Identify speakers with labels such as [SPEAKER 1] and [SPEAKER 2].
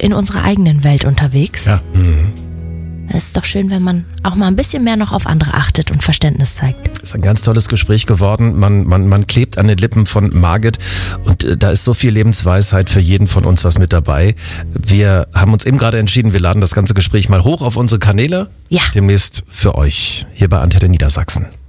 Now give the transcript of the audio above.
[SPEAKER 1] in unserer eigenen Welt unterwegs.
[SPEAKER 2] Ja.
[SPEAKER 1] Es ist doch schön, wenn man auch mal ein bisschen mehr noch auf andere achtet und Verständnis zeigt.
[SPEAKER 2] Das ist ein ganz tolles Gespräch geworden. Man klebt an den Lippen von Margit und da ist so viel Lebensweisheit für jeden von uns was mit dabei. Wir haben uns eben gerade entschieden, wir laden das ganze Gespräch mal hoch auf unsere Kanäle.
[SPEAKER 1] Ja.
[SPEAKER 2] Demnächst für euch hier bei Antenne Niedersachsen.